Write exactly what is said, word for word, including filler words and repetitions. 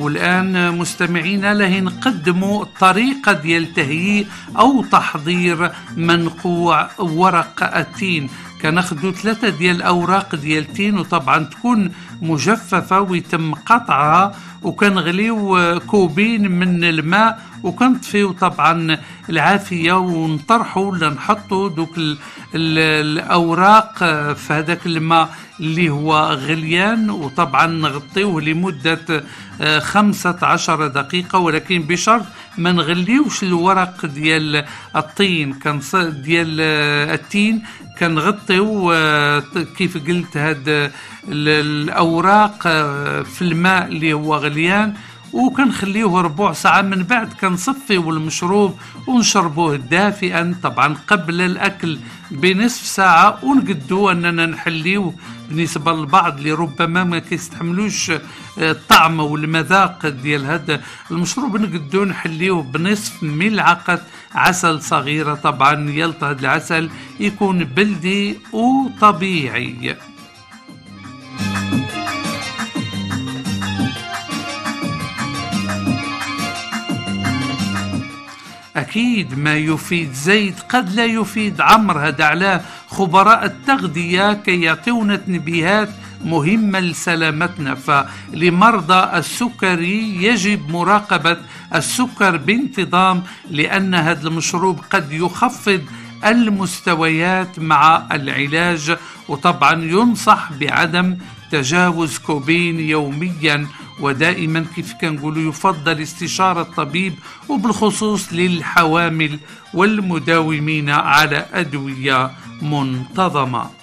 والآن مستمعينا له نقدموا طريقة ديال تهيئ أو تحضير منقوع ورق التين. كناخدو ثلاثة ديال الأوراق ديال التين، وطبعا تكون مجففة ويتم قطعها، وكنغليو كوبين من الماء وكنطفيو طبعا العافية ونطرحو ولا نحطو دوك ال ال الأوراق في هذاك الماء اللي هو غليان، وطبعا نغطيوه لمدة خمسة عشر دقيقة، ولكن بشرط ما نغليوش الورق ديال الطين كان ديال التين. كنغطيو كيف قلت هاد الأوراق في الماء اللي هو غليان، وكنخليوه ربع ساعة. من بعد كنصفيو المشروب ونشربوه دافئا طبعا قبل الأكل بنصف ساعة، ونقدو أننا نحليوه بالنسبة للبعض اللي ربما ما كيستحملوش الطعم والمذاق ديال هذا المشروب، نقدو نحليوه بنصف ملعقة عسل صغيرة. طبعا يلطى هذا العسل يكون بلدي وطبيعي. أكيد ما يفيد زيت قد لا يفيد عمر، هذا على خبراء التغذية كي يعطونا تنبيهات مهمة لسلامتنا. فلمرضى السكري يجب مراقبة السكر بانتظام، لأن هذا المشروب قد يخفض المستويات مع العلاج، وطبعا ينصح بعدم تجاوز كوبين يوميا. ودائما كيف كنقولوا يفضل استشارة الطبيب، وبالخصوص للحوامل والمداومين على أدوية منتظمة.